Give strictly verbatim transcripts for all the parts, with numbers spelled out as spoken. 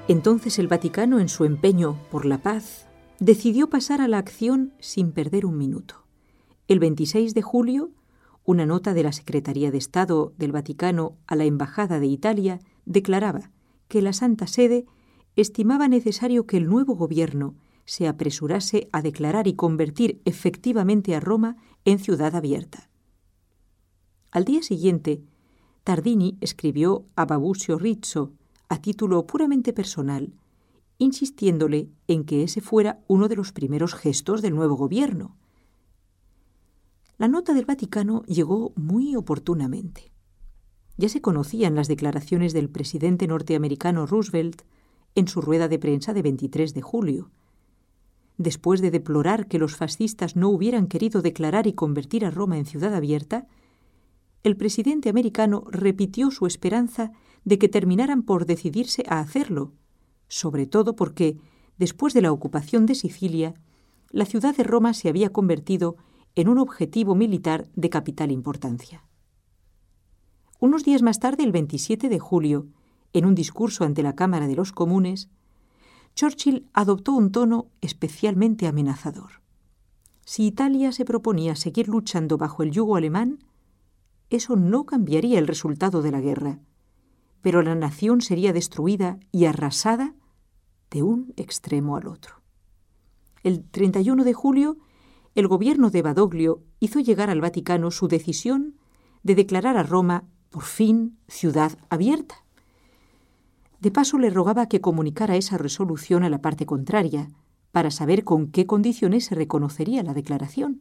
Entonces el Vaticano, en su empeño por la paz, decidió pasar a la acción sin perder un minuto. El veintiséis de julio, una nota de la Secretaría de Estado del Vaticano a la Embajada de Italia declaraba que la Santa Sede estimaba necesario que el nuevo gobierno se apresurase a declarar y convertir efectivamente a Roma en ciudad abierta. Al día siguiente, Tardini escribió a Babusio Rizzo, a título puramente personal, insistiéndole en que ese fuera uno de los primeros gestos del nuevo gobierno. La nota del Vaticano llegó muy oportunamente. Ya se conocían las declaraciones del presidente norteamericano Roosevelt en su rueda de prensa de veintitrés de julio. Después de deplorar que los fascistas no hubieran querido declarar y convertir a Roma en ciudad abierta, el presidente americano repitió su esperanza de que terminaran por decidirse a hacerlo, sobre todo porque, después de la ocupación de Sicilia, la ciudad de Roma se había convertido en un objetivo militar de capital importancia. Unos días más tarde, el veintisiete de julio, en un discurso ante la Cámara de los Comunes, Churchill adoptó un tono especialmente amenazador. Si Italia se proponía seguir luchando bajo el yugo alemán, eso no cambiaría el resultado de la guerra, pero la nación sería destruida y arrasada de un extremo al otro. El treinta y uno de julio, el gobierno de Badoglio hizo llegar al Vaticano su decisión de declarar a Roma, por fin, ciudad abierta. De paso, le rogaba que comunicara esa resolución a la parte contraria, para saber con qué condiciones se reconocería la declaración.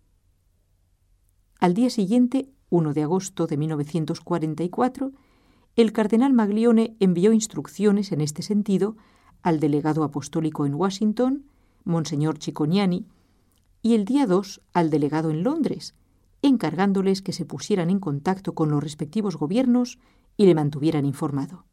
Al día siguiente, primero de agosto de mil novecientos cuarenta y cuatro, el cardenal Maglione envió instrucciones en este sentido al delegado apostólico en Washington, Monseñor Cicognani, y el día dos al delegado en Londres, encargándoles que se pusieran en contacto con los respectivos gobiernos y le mantuvieran informado.